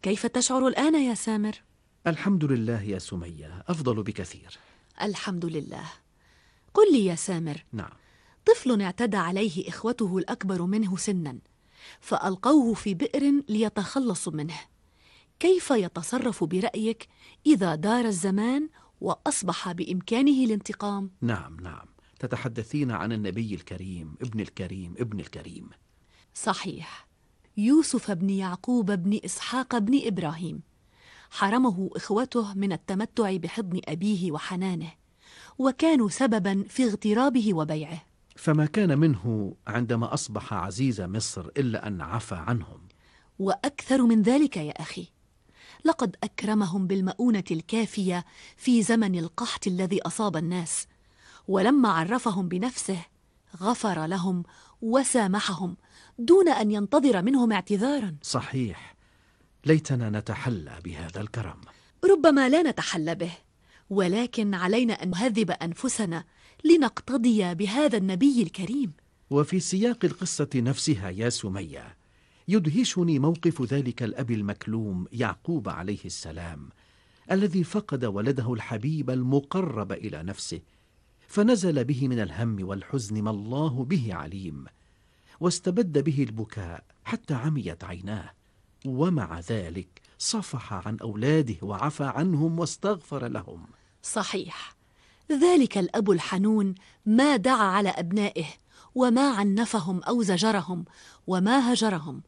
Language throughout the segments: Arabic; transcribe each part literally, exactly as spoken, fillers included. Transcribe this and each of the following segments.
كيف تشعر الآن يا سامر؟ الحمد لله يا سمية، أفضل بكثير. الحمد لله. قل لي يا سامر، نعم. طفل اعتدى عليه إخوته الأكبر منه سنا فألقوه في بئر ليتخلصوا منه، كيف يتصرف برأيك إذا دار الزمان وأصبح بإمكانه الانتقام؟ نعم نعم، تتحدثين عن النبي الكريم ابن الكريم ابن الكريم. صحيح، يوسف بن يعقوب بن إسحاق بن إبراهيم، حرمه إخوته من التمتع بحضن أبيه وحنانه، وكانوا سببا في اغترابه وبيعه. فما كان منه عندما أصبح عزيز مصر إلا أن عفى عنهم. وأكثر من ذلك يا أخي، لقد أكرمهم بالمؤونة الكافية في زمن القحط الذي أصاب الناس، ولما عرفهم بنفسه غفر لهم وسامحهم دون أن ينتظر منهم اعتذارا. صحيح، ليتنا نتحلى بهذا الكرم. ربما لا نتحلى به، ولكن علينا أن نهذب أنفسنا لنقتضي بهذا النبي الكريم. وفي سياق القصة نفسها يا سمية، يدهشني موقف ذلك الأب المكلوم يعقوب عليه السلام، الذي فقد ولده الحبيب المقرب إلى نفسه، فنزل به من الهم والحزن ما الله به عليم، واستبد به البكاء حتى عميت عيناه، ومع ذلك صفح عن أولاده وعفى عنهم واستغفر لهم. صحيح، ذلك الأب الحنون ما دعا على أبنائه وما عنفهم أو زجرهم وما هجرهم،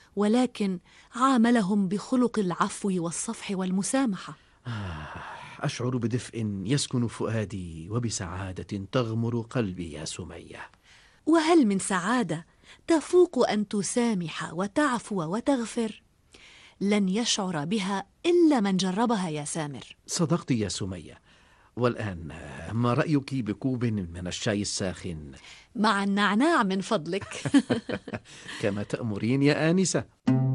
ولكن عاملهم بخلق العفو والصفح والمسامحة. آه، أشعر بدفء يسكن فؤادي وبسعادة تغمر قلبي يا سمية. وهل من سعادة تفوق أن تسامح وتعفو وتغفر؟ لن يشعر بها إلا من جربها يا سامر. صدقت يا سمية. والآن ما رأيك بكوب من الشاي الساخن مع النعناع من فضلك؟ كما تأمرين يا آنسة.